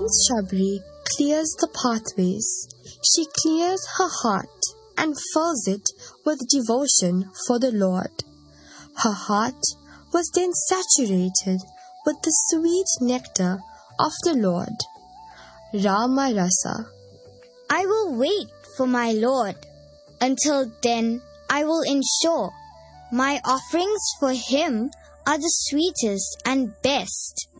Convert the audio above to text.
shrubbery clears the pathways. She clears her heart and fills it with devotion for the Lord. Her heart was then saturated with the sweet nectar of the Lord. Rama Rasa. I will wait for my Lord. Until then, I will ensure my offerings for Him are the sweetest and best.